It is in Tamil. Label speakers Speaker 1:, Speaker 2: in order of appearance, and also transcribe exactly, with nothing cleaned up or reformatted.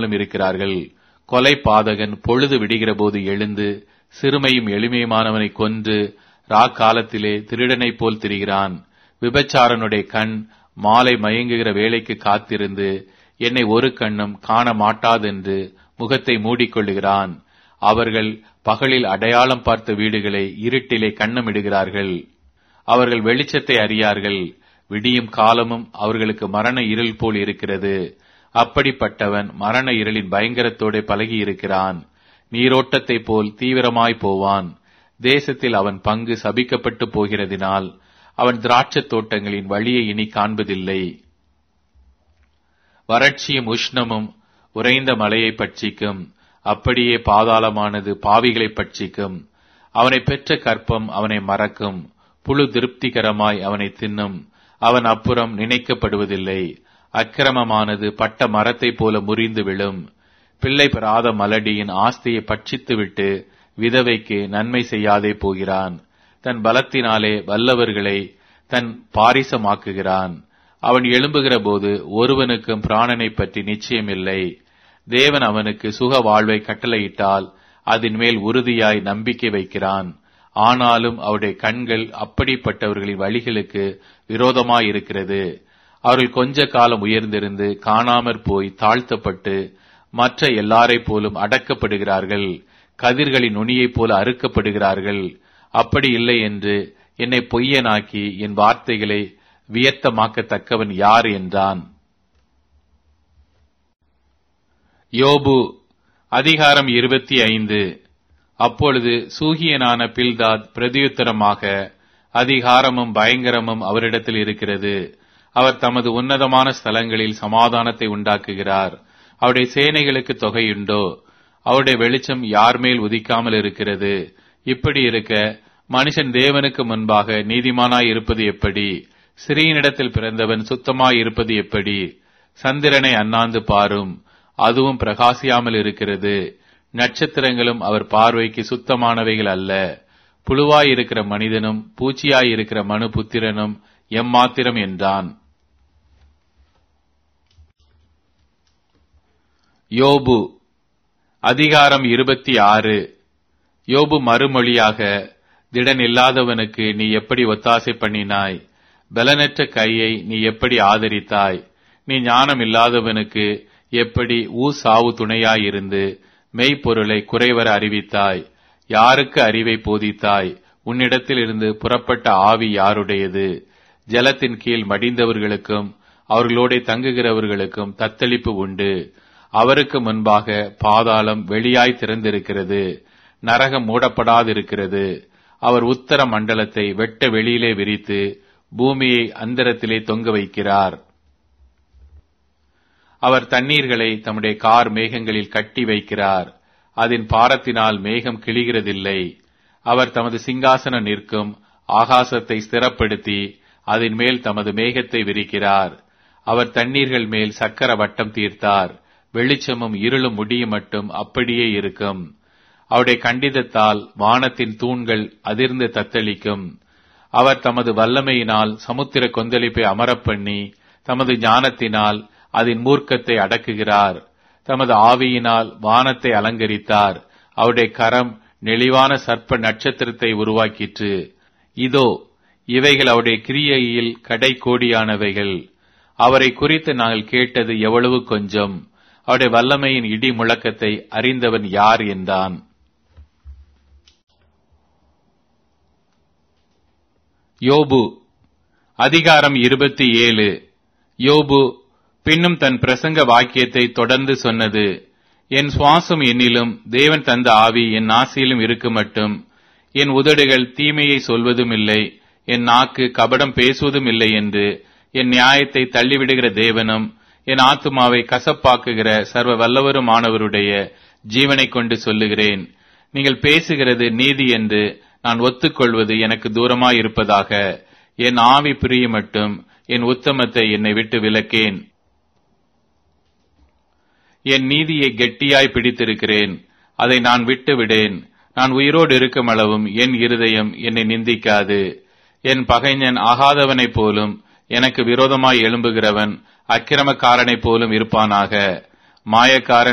Speaker 1: தூங்காமலும் இருக்கிறார்கள். கொலை பாதகன் பொழுது விடுகிற போது எழுந்து சிறுமையும் எளிமையுமானவனை கொன்று ராக்காலத்திலே திருடனைப் போல் திரிகிறான். விபச்சாரனுடைய கண் மாலை மயங்குகிற வேளைக்கு காத்திருந்து என்னை ஒரு கண்ணும் காண மாட்டாதென்று முகத்தை மூடிக்கொள்ளுகிறான். அவர்கள் பகலில் அடையாளம் பார்த்த வீடுகளை இருட்டிலே கண்ணமிடுகிறார்கள். அவர்கள் வெளிச்சத்தை அறியார்கள். விடியும் காலமும் அவர்களுக்கு மரண இருள் போல் இருக்கிறது. அப்படிப்பட்டவன் மரண இருளின் பயங்கரத்தோட பழகி இருக்கிறான். நீரோட்டத்தை போல் தீவிரமாய் போவான். தேசத்தில் அவன் பங்கு சபிக்கப்பட்டு போகிறதினால் அவன் திராட்சத் தோட்டங்களின் வழியை இனி காண்பதில்லை. வறட்சியும் உஷ்ணமும் உறைந்த மலையை பட்சிக்கும். அப்படியே பாதாளமானது பாவிகளை பட்சிக்கும். அவனை பெற்ற கற்பம் அவனை மறக்கும். புழு திருப்திகரமாய் அவனை தின்னும். அவன் அப்புறம் நினைக்கப்படுவதில்லை. அக்கிரமமானது பட்ட மரத்தை போல முறிந்து விழும். பிள்ளை பெறாத மலடியின் ஆஸ்தியை பட்சித்துவிட்டு விதவைக்கு நன்மை செய்யாதே போகிறான். தன் பலத்தினாலே வல்லவர்களை தன் பாரிசமாக்குகிறான். அவன் எழும்புகிற போது ஒருவனுக்கும் பிராணனை பற்றி நிச்சயமில்லை. தேவன் அவனுக்கு சுக வாழ்வை கட்டளையிட்டால் அதன் மேல் உறுதியாய் நம்பிக்கை வைக்கிறான். ஆனாலும் அவருடைய கண்கள் அப்படிப்பட்டவர்களின் வழிகளுக்கு விரோதமாயிருக்கிறது. அவர்கள் கொஞ்ச காலம் உயர்ந்திருந்து காணாமற் போய் தாழ்த்தப்பட்டு மற்ற எல்லாரை போலும் அடக்கப்படுகிறார்கள். கதிர்களின் நுனியைப் போல அறுக்கப்படுகிறார்கள். அப்படி இல்லை என்று என்னை பொய்யனாக்கி என் வார்த்தைகளை வியர்த்தமாக்கத்தக்கவன் யார் என்றான். யோபு அதிகாரம் இருபத்தி ஐந்து. அப்பொழுது சூகியனான பில்தாத் பிரதியுத்தரமாக, அதிகாரமும் பயங்கரமும் அவரிடத்தில் இருக்கிறது. அவர் தமது உன்னதமான ஸ்தலங்களில் சமாதானத்தை உண்டாக்குகிறார். அவருடைய சேனைகளுக்கு தொகையுண்டோ? அவருடைய வெளிச்சம் யார் மேல் உதிக்காமல் இருக்கிறது? இப்படி இருக்க மனுஷன் தேவனுக்கு முன்பாக நீதிமானாய் இருப்பது எப்படி? சிறியனிடத்தில் பிறந்தவன் சுத்தமாய் இருப்பது எப்படி? சந்திரனை அண்ணாந்து பாரும், அதுவும் பிரகாசியாமல் இருக்கிறது. நட்சத்திரங்களும் அவர் பார்வைக்கு சுத்தமானவைகள் அல்ல. புழுவாயிருக்கிற மனிதனும் பூச்சியாயிருக்கிற மனு புத்திரனும் எம்மாத்திரம் என்றான். யோபு அதிகாரம் இருபத்தி ஆறு. யோபு மறுமொழியாக, திடன் இல்லாதவனுக்கு நீ எப்படி ஒத்தாசை பண்ணினாய்? பலனற்ற கையை நீ எப்படி ஆதரித்தாய்? நீ ஞானம் இல்லாதவனுக்கு எப்படி ஊசாவு துணையாயிருந்து மெய்ப்பொருளை குறைவர அறிவித்தாய்? யாருக்கு அறிவை போதித்தாய்? உன்னிடத்தில் இருந்து புறப்பட்ட ஆவி யாருடையது? ஜலத்தின் கீழ் மடிந்தவர்களுக்கும் அவர்களோட தங்குகிறவர்களுக்கும் தத்தளிப்பு உண்டு. அவருக்கு முன்பாக பாதாளம் வெளியாய் திறந்திருக்கிறது, நரகம் மூடப்படாதிருக்கிறது. அவர் உத்தர மண்டலத்தை வெட்ட வெளியிலே விரித்து பூமியை அந்தரத்திலே தொங்க வைக்கிறார். அவர் தண்ணீர்களை தம்முடைய கார் மேகங்களில் கட்டி வைக்கிறார். அதன் பாரத்தினால் மேகம் கிழிகிறதில்லை. அவர் தமது சிங்காசனம் நிற்கும் ஆகாசத்தை ஸ்திரப்படுத்தி அதன் மேல் தமது மேகத்தை விரிக்கிறார். அவர் தண்ணீர்கள் மேல் சக்கர வட்டம் தீர்த்தார். வெளிச்சமும் இருளும் முடியும் மட்டும் அப்படியே இருக்கும். அவருடைய கண்டிதத்தால் வானத்தின் தூண்கள் அதிர்ந்து தத்தளிக்கும். அவர் தமது வல்லமையினால் சமுத்திர கொந்தளிப்பை அமரப்பண்ணி தமது ஞானத்தினால் அதன் மூர்க்கத்தை அடக்குகிறார். தமது ஆவியினால் வானத்தை அலங்கரித்தார். அவருடைய கரம் நெளிவான சர்ப்ப நட்சத்திரத்தை உருவாக்கிற்று. இதோ இவைகள் அவருடைய கிரியையில் கடை கோடியானவைகள். அவரை குறித்து நாங்கள் கேட்டது எவ்வளவு கொஞ்சம். அவருடைய வல்லமையின் இடி முழக்கத்தை அறிந்தவன் யார் என்றான். யோபு அதிகாரம் இருபத்தி ஏழு. யோபு பின்னும் தன் பிரசங்க வாக்கியத்தை தொடர்ந்து சொன்னது. என் சுவாசம் என்னிலும் தேவன் தந்த ஆவி என் நாசியிலும் இருக்குமட்டும் என் உதடுகள் தீமையை சொல்வதும் இல்லை, என் நாக்கு கபடம் பேசுவதும் இல்லை என்று என் நியாயத்தை தள்ளிவிடுகிற தேவனும் என் ஆத்துமாவை கசப்பாக்குகிற சர்வ வல்லவருமானவருடைய ஜீவனை கொண்டு சொல்லுகிறேன். நீங்கள் பேசுகிறது நீதி என்று நான் ஒத்துக்கொள்வது எனக்கு தூரமாயிருப்பதாக. என் ஆவி பிரியமட்டும் என் உத்தமத்தை என்னை விட்டு விலக்கேன். என் நீதியை கெட்டியாய் பிடித்திருக்கிறேன், அதை நான் விட்டு விடேன். நான் உயிரோடு இருக்கும் அளவும் என் இருதயம் என்னை நிந்திக்காது. என் பகைஞன் ஆகாதவனைப் போலும் எனக்கு விரோதமாய் எழும்புகிறவன் அக்கிரமக்காரனைப் போலும் இருப்பானாக. மாயக்காரன்